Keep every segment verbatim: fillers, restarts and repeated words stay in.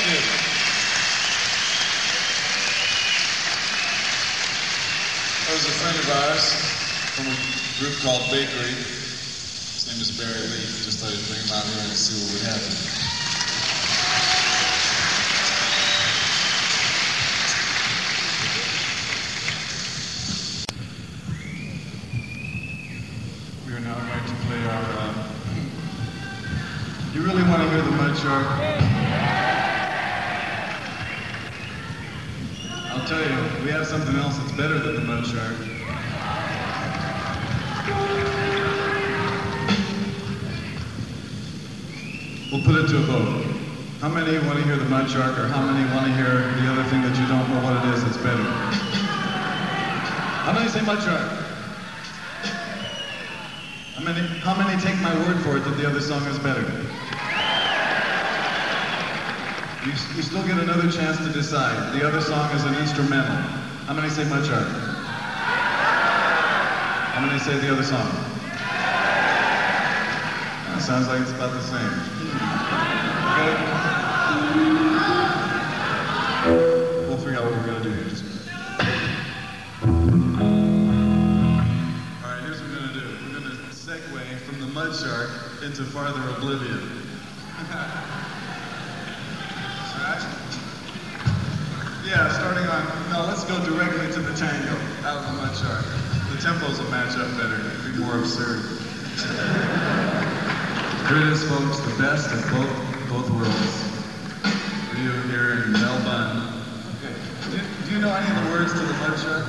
you. There was a friend of ours from a group called Bakery. His name is Barry Lee. Just thought I'd bring him out here and see what would happen. We are now going to play our... Uh, you really want to hear the Mud Shark? I'll tell you, we have something else that's better than the Mud Shark. We'll put it to a vote. How many want to hear the Mud Shark, or how many want to hear the other thing that you don't know what it is that's better? How many say Mud Shark? How many, how many take my word for it that the other song is better? You, you still get another chance to decide. The other song is an instrumental. How many say Mud Shark? How many say the other song? That sounds like it's about the same. Okay? We'll figure out what we're going to do here. Just all right, here's what we're going to do. We're going to segue from the Mud Shark into Farther Oblivion. Yeah, starting on, no, let's go directly to the tango, out of the Mud Shark. The tempos will match up better, it'll be more absurd. Here it is, folks, the best of both both worlds. For you here in Melbourne. Okay, do, do you know any of the words to the Mud Shark?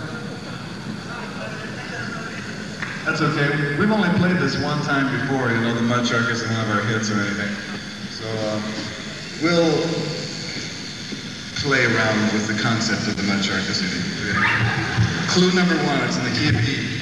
That's okay, we've only played this one time before, you know, the Mud Shark isn't one of our hits or anything. So, um, we'll play around with the concept of the Mud Shark this evening. Clue number one, it's in the key of E.